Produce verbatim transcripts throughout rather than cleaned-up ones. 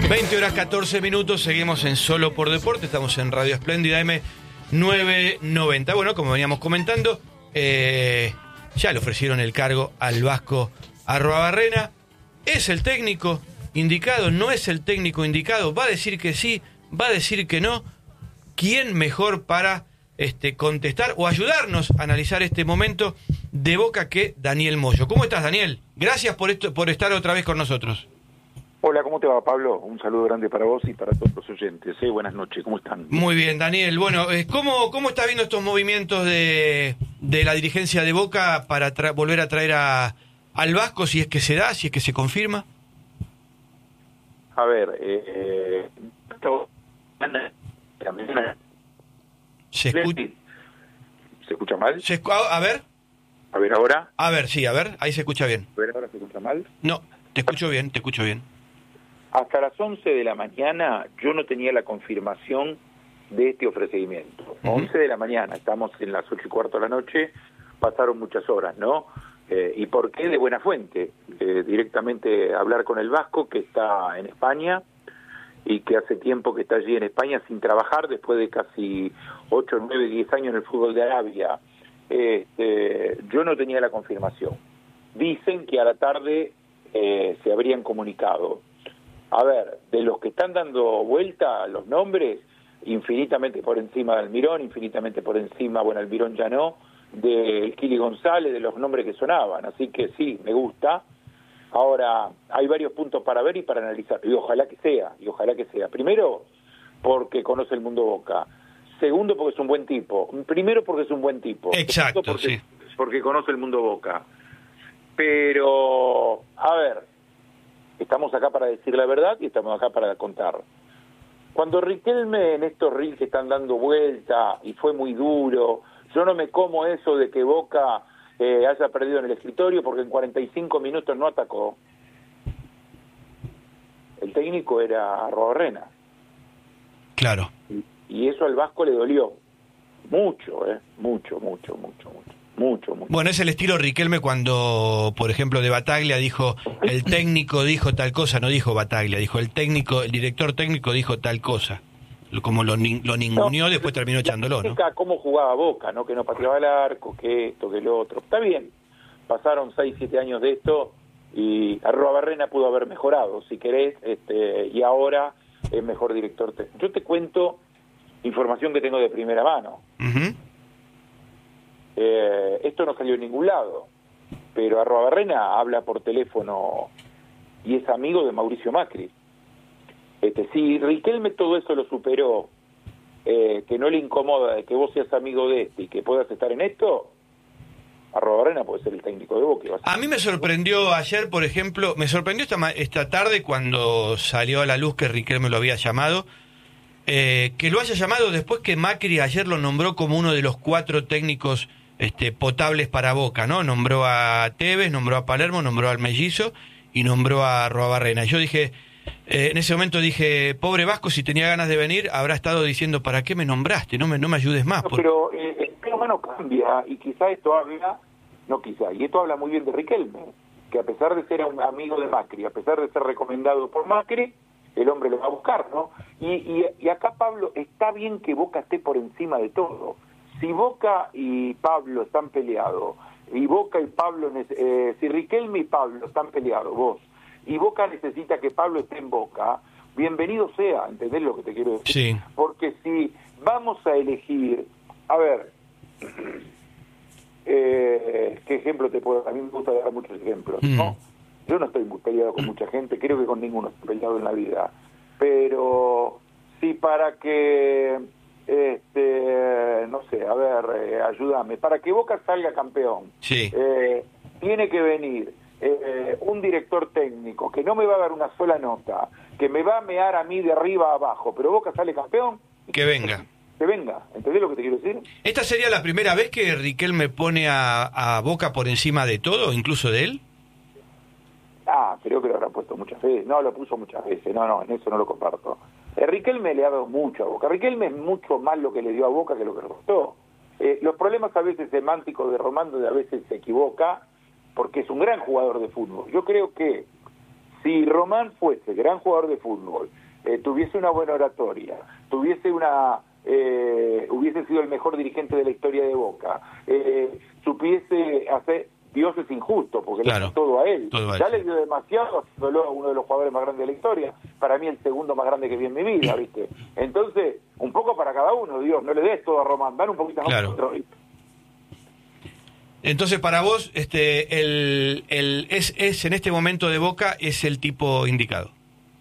veinte horas catorce minutos, seguimos en Solo por Deporte, estamos en Radio Espléndida M novecientos noventa. Bueno, como veníamos comentando, eh, ya le ofrecieron el cargo al Vasco Arruabarrena. ¿Es el técnico indicado? ¿No es el técnico indicado? ¿Va a decir que sí? ¿Va a decir que no? ¿Quién mejor para este, contestar o ayudarnos a analizar este momento de Boca que Daniel Moyo? ¿Cómo estás, Daniel? Gracias por esto, por estar otra vez con nosotros. Hola, ¿cómo te va, Pablo? Un saludo grande para vos y para todos los oyentes. ¿eh? Buenas noches, ¿cómo están? Muy bien, Daniel. Bueno, ¿cómo, cómo estás viendo estos movimientos de, de la dirigencia de Boca para tra- volver a traer a, al Vasco, si es que se da, si es que se confirma? A ver, eh... ¿Se escucha? ¿Se escucha mal? Se escu- a ver. A ver, ¿ahora? A ver, sí, a ver, ahí se escucha bien. A ver, ¿ahora se escucha mal? No, te escucho bien, te escucho bien. Hasta las once de la mañana yo no tenía la confirmación de este ofrecimiento. Uh-huh. once de la mañana, estamos en las ocho y cuarto de la noche, pasaron muchas horas, ¿no? Eh, ¿Y por qué? De buena fuente. Eh, directamente hablar con el Vasco, que está en España, y que hace tiempo que está allí en España sin trabajar, después de casi ocho, nueve, diez años en el fútbol de Arabia. Este, yo no tenía la confirmación. Dicen que a la tarde eh, se habrían comunicado. A ver, de los que están dando vuelta los nombres, infinitamente por encima de Almirón, infinitamente por encima, bueno, Almirón ya no, de Kili González, de los nombres que sonaban, así que sí, me gusta. Ahora, hay varios puntos para ver y para analizar, y ojalá que sea, y ojalá que sea. Primero, porque conoce el mundo Boca. Segundo, porque es un buen tipo. Primero, porque es un buen tipo. Exacto, porque, sí. Porque conoce el mundo Boca. Pero, a ver, estamos acá para decir la verdad y estamos acá para contar. Cuando Riquelme en estos reels que están dando vuelta y fue muy duro, yo no me como eso de que Boca eh, haya perdido en el escritorio porque en cuarenta y cinco minutos no atacó. El técnico era Arruabarrena. Claro. Y, y eso al Vasco le dolió. Mucho, ¿eh? Mucho, mucho, mucho, mucho. Mucho, mucho. Bueno, es el estilo Riquelme cuando, por ejemplo, de Bataglia dijo, el técnico dijo tal cosa, no dijo Bataglia, dijo el técnico, el director técnico dijo tal cosa. Como lo, lo ninguneó, no, después terminó echándolo, ¿no? Cómo jugaba Boca, ¿no? Que no pateaba el arco, que esto, que lo otro. Está bien, pasaron seis, siete años de esto y Arruabarrena pudo haber mejorado, si querés, este, y ahora es mejor director técnico. Yo te cuento información que tengo de primera mano. Uh-huh. Eh, esto no salió en ningún lado, pero Arruabarrena habla por teléfono y es amigo de Mauricio Macri. Este, si Riquelme todo eso lo superó, eh, que no le incomoda de que vos seas amigo de este y que puedas estar en esto, Arruabarrena puede ser el técnico de Boca. A mí me sorprendió ayer, por ejemplo, me sorprendió esta, esta tarde cuando salió a la luz que Riquelme lo había llamado, eh, que lo haya llamado después que Macri ayer lo nombró como uno de los cuatro técnicos Este, potables para Boca, ¿no? Nombró a Tevez, nombró a Palermo, nombró al Mellizo y nombró a Arruabarrena. Yo dije, eh, en ese momento dije, pobre Vasco, si tenía ganas de venir, habrá estado diciendo, ¿para qué me nombraste? No me, no me ayudes más. No, pero eh, el ser humano cambia y quizá esto habla, no quizá, y esto habla muy bien de Riquelme, que a pesar de ser un amigo de Macri, a pesar de ser recomendado por Macri, el hombre lo va a buscar, ¿no? Y, y, y acá, Pablo, está bien que Boca esté por encima de todo. Si Boca y Pablo están peleados, y Boca y Pablo, eh, si Riquelme y Pablo están peleados, vos, y Boca necesita que Pablo esté en Boca, bienvenido sea, ¿entendés lo que te quiero decir? Sí. Porque si vamos a elegir, a ver, eh, ¿qué ejemplo te puedo dar? A mí me gusta dar muchos ejemplos, ¿no? Mm. Yo no estoy muy peleado con mucha gente, creo que con ninguno estoy peleado en la vida, pero si para que... Este, no sé, a ver, eh, ayúdame. Para que Boca salga campeón, sí. eh, tiene que venir eh, un director técnico que no me va a dar una sola nota, que me va a mear a mí de arriba a abajo, pero Boca sale campeón. Que venga. Que venga, ¿entendés lo que te quiero decir? ¿Esta sería la primera vez que Riquelme pone a, a Boca por encima de todo, incluso de él? Ah, creo que lo habrá puesto muchas veces. No, lo puso muchas veces. No, no, en eso no lo comparto. Eh, Riquelme le ha dado mucho a Boca. Riquelme es mucho más lo que le dio a Boca que lo que le costó. Eh, los problemas a veces semánticos de Román, de a veces se equivoca, porque es un gran jugador de fútbol. Yo creo que si Román fuese gran jugador de fútbol, eh, tuviese una buena oratoria, tuviese una eh, hubiese sido el mejor dirigente de la historia de Boca, eh, supiese hacer, Dios es injusto porque claro, le dio todo a él, todo a ya él. le dio demasiado haciéndolo a uno de los jugadores más grandes de la historia, para mí el segundo más grande que vi en mi vida, ¿viste? Entonces, un poco para cada uno, Dios, no le des todo a Román, dan un poquito más. Claro. Otro. Entonces, para vos, este, el, el, es, es en este momento de Boca, es el tipo indicado.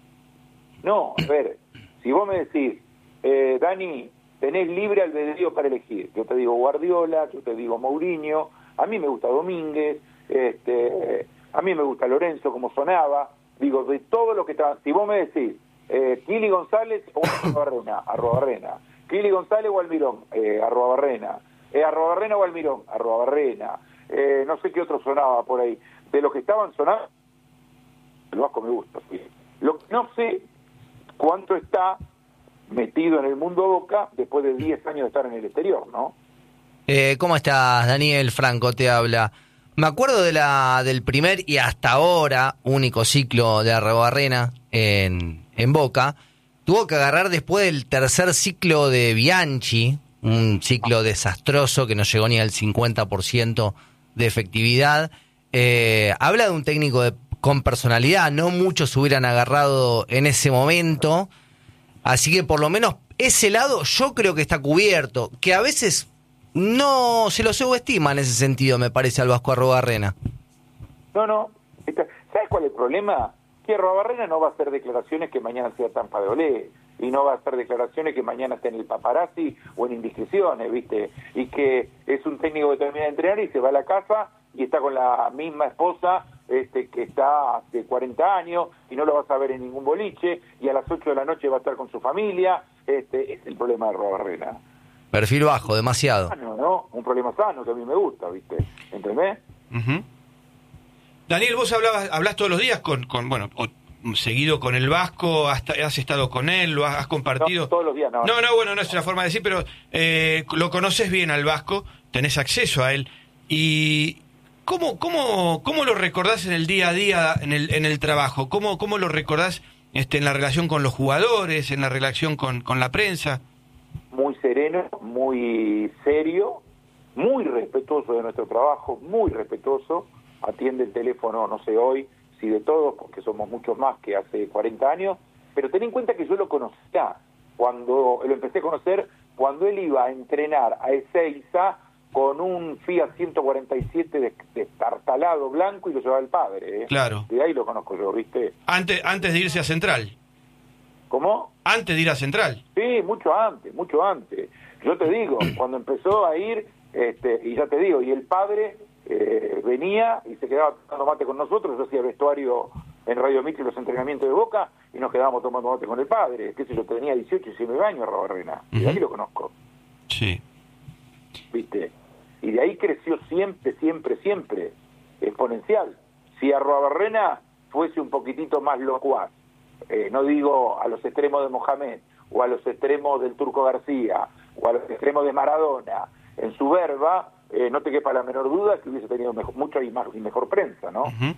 No, a ver, si vos me decís, eh, Dani, tenés libre albedrío para elegir, yo te digo Guardiola, yo te digo Mourinho, a mí me gusta Domínguez, este, a mí me gusta Lorenzo, como sonaba, digo, de todo lo que está, si vos me decís, eh, Kili González o Arrobarrena, Arrobarrena, Kili González o Almirón, eh, Arrobarrena, eh, Arrobarrena o Almirón, Arrobarrena, eh, no sé qué otro sonaba por ahí, de los que estaban sonando, el Vasco me gusta, sí. Lo, no sé cuánto está metido en el mundo Boca después de diez años de estar en el exterior, ¿no? Eh, ¿Cómo estás, Daniel? Franco te habla. Me acuerdo de la del primer y hasta ahora único ciclo de Arrobarrena en, en Boca. Tuvo que agarrar después del tercer ciclo de Bianchi, un ciclo desastroso que no llegó ni al cincuenta por ciento de efectividad. Eh, habla de un técnico de, con personalidad, no muchos se hubieran agarrado en ese momento. Así que por lo menos ese lado yo creo que está cubierto, que a veces no se lo subestima en ese sentido, me parece, al Vasco Arrobarrena. No, no. ¿Sabes cuál es el problema? Que Arrobarrena no va a hacer declaraciones que mañana sea Tampa de Olé, y no va a hacer declaraciones que mañana esté en el paparazzi o en indiscreciones, ¿viste? Y que es un técnico que termina de entrenar y se va a la casa y está con la misma esposa este, que está hace cuarenta años y no lo vas a ver en ningún boliche y a las ocho de la noche va a estar con su familia. Este es el problema de Arrobarrena. Perfil bajo, demasiado. Sano, ¿no? Un problema sano que a mí me gusta, ¿viste? ¿Entendés? Uh-huh. Daniel, vos hablabas, hablás todos los días con, con bueno, o, seguido con el Vasco, hasta, has estado con él, lo has, has compartido. No, todos los días, no. No, no, bueno, no es una forma de decir, pero eh, lo conoces bien al Vasco, tenés acceso a él. ¿Y cómo, cómo, cómo lo recordás en el día a día, en el, en el trabajo? ¿Cómo, cómo lo recordás este, en la relación con los jugadores, en la relación con, con la prensa? Muy sereno, muy serio, muy respetuoso de nuestro trabajo, muy respetuoso, atiende el teléfono, no sé hoy, si de todos, porque somos muchos más que hace cuarenta años, pero ten en cuenta que yo lo conocía, cuando lo empecé a conocer, cuando él iba a entrenar a Ezeiza con un Fiat ciento cuarenta y siete destartalado blanco y lo llevaba el padre, ¿eh? Claro. De ahí lo conozco yo, ¿viste? Antes, antes de irse a Central. ¿Cómo? Antes de ir a Central. Sí, mucho antes, mucho antes. Yo te digo, cuando empezó a ir, este, y ya te digo, y el padre eh, venía y se quedaba tomando mate con nosotros, yo hacía vestuario en Radio Mitre los entrenamientos de Boca, y nos quedábamos tomando mate con el padre, qué sé yo, tenía dieciocho, diecinueve años Arrobarrena, y de ahí lo conozco. Sí. ¿Viste? Y de ahí creció siempre, siempre, siempre, exponencial. Si Arrobarrena fuese un poquitito más locuaz, Eh, no digo a los extremos de Mohamed o a los extremos del Turco García o a los extremos de Maradona, en su verba, eh, no te quepa la menor duda que hubiese tenido mejor, mucha y, más, y mejor prensa, ¿no? Uh-huh.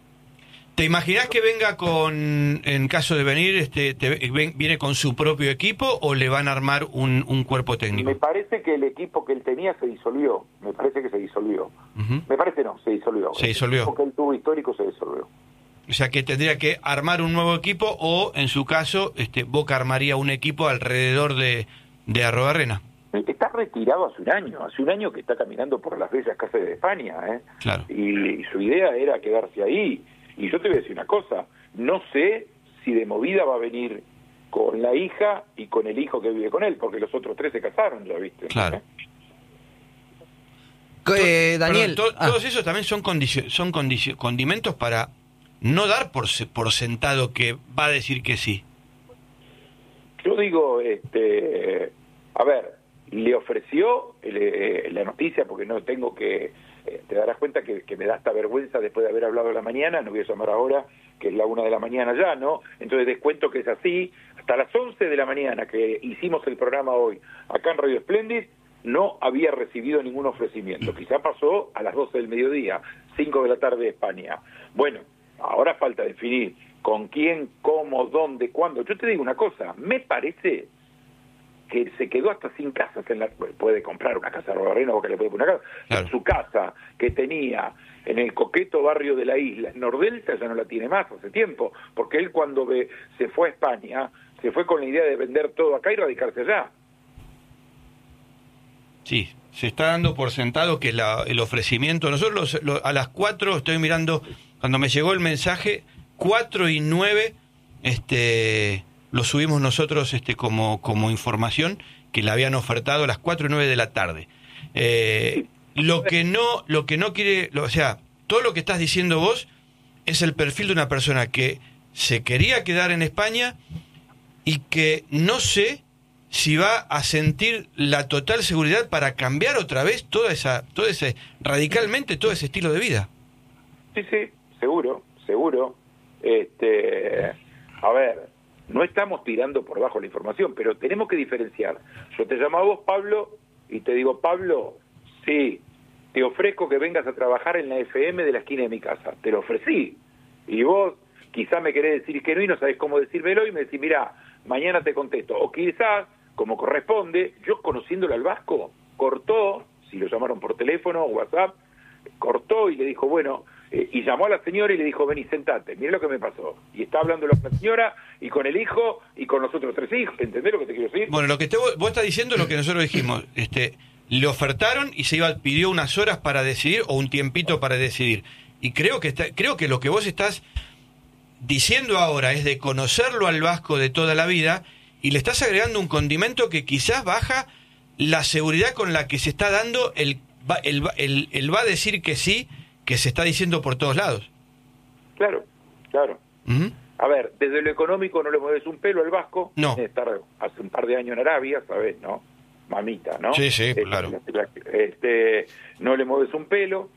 ¿Te imaginás que venga con, en caso de venir, este, te, ven, viene con su propio equipo o le van a armar un, un cuerpo técnico? Me parece que el equipo que él tenía se disolvió, me parece que se disolvió. Uh-huh. Me parece no, se disolvió. Se disolvió. El equipo que él tuvo histórico se disolvió. O sea que tendría que armar un nuevo equipo o, en su caso, este, Boca armaría un equipo alrededor de, de Arrobarrena. Está retirado hace un año, hace un año que está caminando por las bellas casas de España, ¿eh? Claro. Y, y su idea era quedarse ahí. Y yo te voy a decir una cosa, no sé si de movida va a venir con la hija y con el hijo que vive con él, porque los otros tres se casaron, ya viste. Claro. ¿Eh? Eh, Daniel, Perdón, to, ah. todos esos también son, condicio, son condicio, condimentos para no dar por, por sentado que va a decir que sí. Yo digo, este, a ver, le ofreció eh, la noticia, porque no tengo que, eh, te darás cuenta que, que me da esta vergüenza después de haber hablado a la mañana, no voy a llamar ahora, que es la una de la mañana ya, ¿no? Entonces descuento que es así, hasta las once de la mañana que hicimos el programa hoy, acá en Radio Splendid, no había recibido ningún ofrecimiento, quizá pasó a las doce del mediodía, cinco de la tarde de España. Bueno, Ahora falta definir con quién, cómo, dónde, cuándo. Yo te digo una cosa, me parece que se quedó hasta sin casas. En la, puede comprar una casa de Arrobarrena, Boca le puede poner una casa. Claro. Su casa que tenía en el coqueto barrio de la isla, en Nordelta, ya no la tiene más hace tiempo, porque él cuando ve, se fue a España, se fue con la idea de vender todo acá y radicarse allá. Sí, se está dando por sentado que la, el ofrecimiento, nosotros los, los, a las cuatro, estoy mirando, cuando me llegó el mensaje, cuatro y nueve, este, lo subimos nosotros este, como, como información, que la habían ofertado a las cuatro y nueve de la tarde. Eh, lo que no, lo que no quiere, lo, o sea, todo lo que estás diciendo vos es el perfil de una persona que se quería quedar en España y que no sé si va a sentir la total seguridad para cambiar otra vez toda esa, todo ese, radicalmente todo ese estilo de vida. Sí, sí, seguro, seguro. Este, a ver, no estamos tirando por bajo la información, pero tenemos que diferenciar. Yo te llamo a vos, Pablo, y te digo, Pablo, sí, te ofrezco que vengas a trabajar en la F M de la esquina de mi casa. Te lo ofrecí. Y vos quizás me querés decir que no y no sabés cómo decírmelo y me decís, mirá, mañana te contesto. O quizás, como corresponde, yo conociéndolo al Vasco, cortó, si lo llamaron por teléfono o WhatsApp, cortó y le dijo, bueno, eh, y llamó a la señora y le dijo, vení, sentate, mirá lo que me pasó. Y está hablando con la señora y con el hijo y con los otros tres hijos. ¿Entendés lo que te quiero decir? Bueno, lo que te, vos estás diciendo es lo que nosotros dijimos. Este, le ofertaron y se iba, pidió unas horas para decidir o un tiempito para decidir. Y creo que está, creo que lo que vos estás diciendo ahora es de conocerlo al Vasco de toda la vida y le estás agregando un condimento que quizás baja la seguridad con la que se está dando el, el, el, el va a decir que sí, que se está diciendo por todos lados. Claro, claro. Uh-huh. A ver, desde lo económico no le mueves un pelo al Vasco. No. Estar hace un par de años en Arabia, ¿sabes? ¿No? Mamita, ¿no? Sí, sí, este, claro. Este, no le mueves un pelo.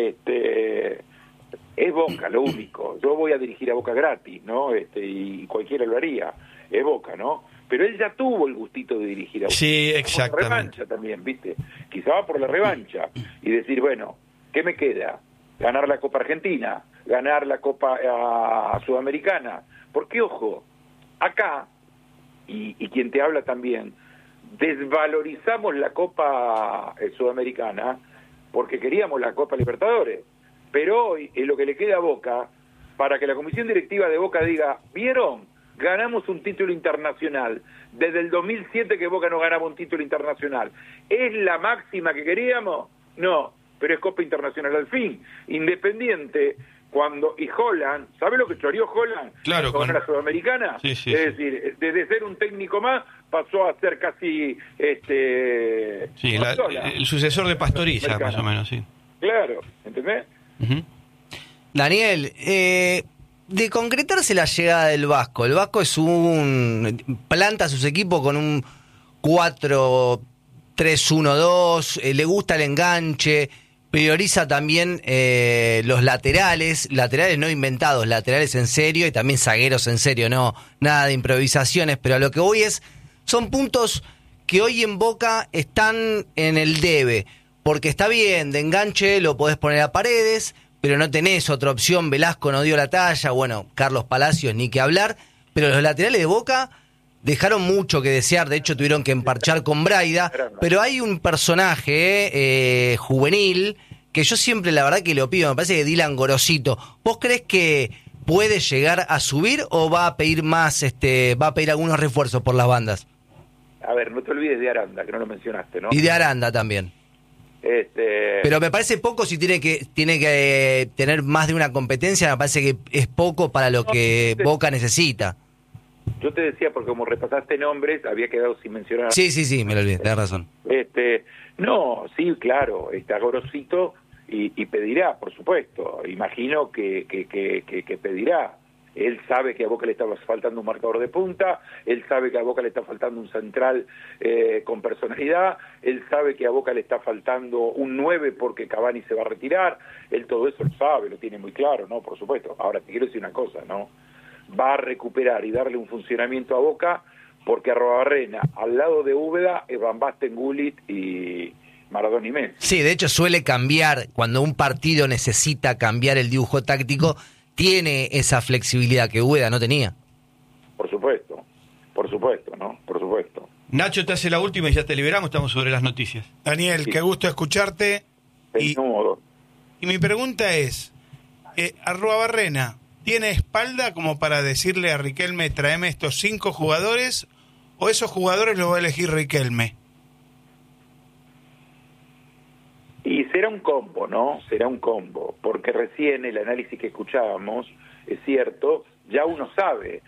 Este, es Boca, lo único. Yo voy a dirigir a Boca gratis, ¿no? Este, y cualquiera lo haría. Es Boca, ¿no? Pero él ya tuvo el gustito de dirigir a Boca. Sí, exactamente. Por la revancha también, ¿viste? Quizá va por la revancha y decir, bueno, ¿qué me queda? Ganar la Copa Argentina, ganar la Copa uh, Sudamericana. Porque, ojo, acá, y, y quien te habla también, desvalorizamos la Copa eh, Sudamericana porque queríamos la Copa Libertadores. Pero hoy es lo que le queda a Boca para que la comisión directiva de Boca diga, ¿vieron? Ganamos un título internacional. Desde el dos mil siete que Boca no ganaba un título internacional. ¿Es la máxima que queríamos? No, pero es Copa Internacional al fin. Independiente, cuando... Y Holland, ¿sabe lo que choreó Holland? Claro, con, con la Sudamericana. Sí, sí, es sí. decir, desde ser un técnico más, pasó a ser casi... este Sí, la, el sucesor de Pastoriza, más o menos, sí. Claro, ¿entendés? Uh-huh. Daniel, eh... de concretarse la llegada del Vasco, el Vasco es un planta sus equipos con un cuatro tres uno dos, eh, le gusta el enganche, prioriza también eh, los laterales, laterales no inventados, laterales en serio y también zagueros en serio, no nada de improvisaciones, pero a lo que voy es, son puntos que hoy en Boca están en el debe, porque está bien, de enganche lo podés poner a Paredes, pero no tenés otra opción, Velasco no dio la talla, bueno, Carlos Palacios ni que hablar, pero los laterales de Boca dejaron mucho que desear, de hecho tuvieron que emparchar con Braida, pero hay un personaje eh, juvenil que yo siempre la verdad que lo pido, me parece que Dylan Gorosito, ¿vos crees que puede llegar a subir o va a pedir más, este, va a pedir algunos refuerzos por las bandas? A ver, no te olvides de Aranda, que no lo mencionaste, ¿no? Y de Aranda también. Este... Pero me parece poco si tiene que tiene que tener más de una competencia, me parece que es poco para lo que Boca necesita. Yo te decía, porque como repasaste nombres, había quedado sin mencionar. Sí, sí, sí, me lo olvidé, tenés razón. Este, no, sí, claro, está Gorosito y, y pedirá, por supuesto. Imagino que, que, que, que, que pedirá. Él sabe que a Boca le está faltando un marcador de punta, él sabe que a Boca le está faltando un central eh, con personalidad, él sabe que a Boca le está faltando un nueve porque Cavani se va a retirar, él todo eso lo sabe, lo tiene muy claro, ¿no? Por supuesto. Ahora te quiero decir una cosa, ¿no? Va a recuperar y darle un funcionamiento a Boca porque Arrobarrena, al lado de Úbeda, es Van Basten, Gullit y Maradona y Messi. Sí, de hecho suele cambiar, cuando un partido necesita cambiar el dibujo táctico, tiene esa flexibilidad que Úbeda no tenía. Por supuesto, por supuesto, ¿no? Por supuesto. Nacho te hace la última y ya te liberamos, estamos sobre las noticias. Daniel, Sí. qué gusto escucharte. Y, y mi pregunta es, eh, Arruabarrena, ¿tiene espalda como para decirle a Riquelme, tráeme estos cinco jugadores, o esos jugadores los va a elegir Riquelme? Y será un combo, ¿no? Será un combo, porque recién el análisis que escuchábamos, es cierto, ya uno sabe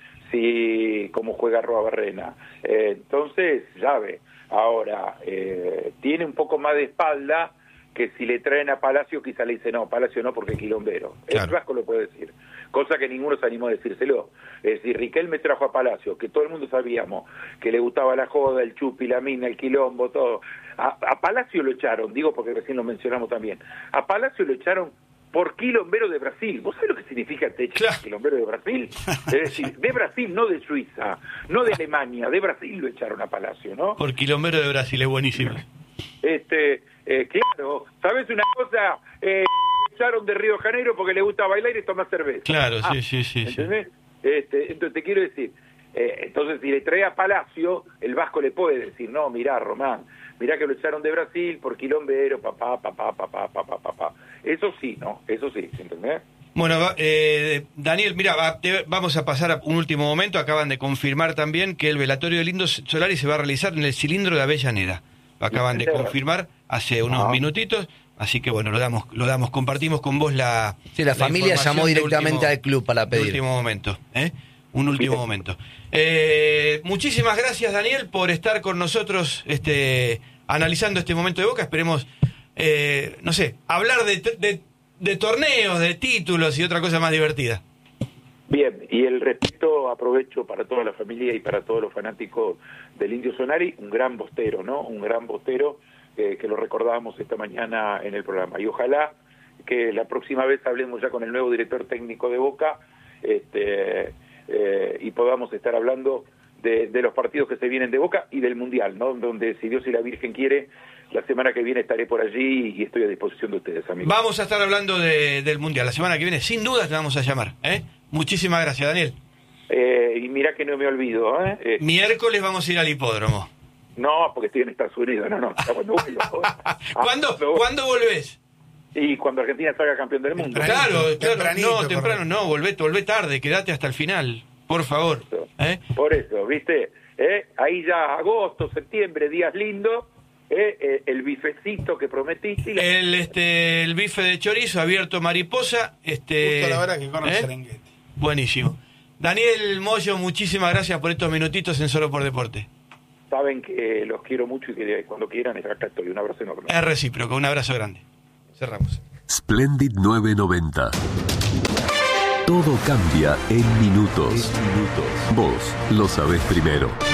si cómo juega Arruabarrena. Eh, entonces, sabe. Ahora, eh, tiene un poco más de espalda que si le traen a Palacio, quizá le dice, no, Palacio no, porque es quilombero. Claro. El Vasco lo puede decir. Cosa que ninguno se animó a decírselo. Es decir, Riquelme trajo a Palacio, que todo el mundo sabíamos que le gustaba la joda, el chupi, la mina, el quilombo, todo. A, a Palacio lo echaron, digo porque recién lo mencionamos también. A Palacio lo echaron por quilombero de Brasil. ¿Vos sabés lo que significa te echar Claro. quilombero de Brasil? Es decir, de Brasil, no de Suiza, no de Alemania, de Brasil lo echaron a Palacio, ¿no? Por Quilombero de Brasil, es buenísimo. Este, eh, claro, ¿sabes una cosa? Eh, echaron de Río de Janeiro porque le gusta bailar y tomar cerveza. Claro, Ah, sí, sí, sí. sí. ¿entendés? Este, entonces te quiero decir, eh, entonces si le trae a Palacio, el Vasco le puede decir, no, mirá, Román, mirá que lo echaron de Brasil por quilombero, papá, papá, papá, papá, papá. Eso sí, ¿no? Eso sí, ¿entendés? Bueno, va- eh, Daniel, mira, va- te- vamos a pasar a un último momento. Acaban de confirmar también que el velatorio de Lindo Solari se va a realizar en el cilindro de Avellaneda. Lo acaban de confirmar hace unos Ah. minutitos. Así que bueno, lo damos, lo damos, compartimos con vos la. Sí, la familia información llamó de directamente último- al club para de pedir. último momento, ¿eh? Un último Bien. momento. Eh, muchísimas gracias, Daniel, por estar con nosotros este, analizando este momento de Boca. Esperemos, eh, no sé, hablar de, de, de torneos, de títulos y otra cosa más divertida. Bien, y el respeto aprovecho para toda la familia y para todos los fanáticos del Indio Solari, un gran bostero, ¿no? Un gran bostero eh, que lo recordábamos esta mañana en el programa. Y ojalá que la próxima vez hablemos ya con el nuevo director técnico de Boca este, eh, y podamos estar hablando de, de los partidos que se vienen de Boca y del Mundial, ¿no? Donde, si Dios y la Virgen quiere, la semana que viene estaré por allí y estoy a disposición de ustedes, amigos. Vamos a estar hablando de- del Mundial la semana que viene, sin duda te vamos a llamar. ¿eh? Muchísimas gracias, Daniel. Eh, y mirá que no me olvido, ¿eh? Eh, Miércoles vamos a ir al hipódromo. No, porque estoy en Estados Unidos, no, no, ya cuando vuelva. Ah, ¿Cuándo, no, ¿Cuándo volvés? Y cuando Argentina salga campeón del mundo. Tempranito, Claro, claro, tempranito, no, temprano correcto. no, volvé, volvé tarde, quédate hasta el final, por favor. ¿eh? Por eso, ¿viste? ¿Eh? Ahí ya agosto, septiembre, días lindos, ¿eh? Eh, el bifecito que prometiste. y la- El, este, el bife de chorizo abierto mariposa. Este, Justo a la hora que corre ¿eh? Serengeti. Buenísimo. Daniel Moyo, muchísimas gracias por estos minutitos en Solo por Deporte. Saben que los quiero mucho y que cuando quieran, acá estoy. Un abrazo enorme. Es recíproco, un abrazo grande. Cerramos. Splendid novecientos noventa. Todo cambia en minutos. Vos lo sabés primero.